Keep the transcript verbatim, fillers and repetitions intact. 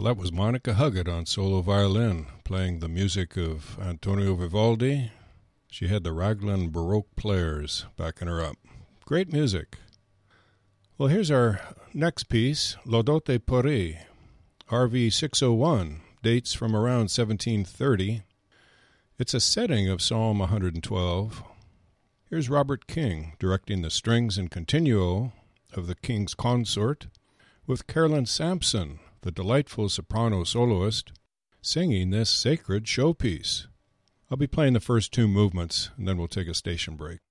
Well, that was Monica Huggett on solo violin, playing the music of Antonio Vivaldi. She had the Raglan Baroque players backing her up. Great music. Well, here's our next piece, L'Odote Pourri, R V six oh one, dates from around seventeen thirty. It's a setting of Psalm one hundred twelve. Here's Robert King directing the strings and continuo of the King's Consort, with Carolyn Sampson, the delightful soprano soloist, singing this sacred showpiece. I'll be playing the first two movements, and then we'll take a station break.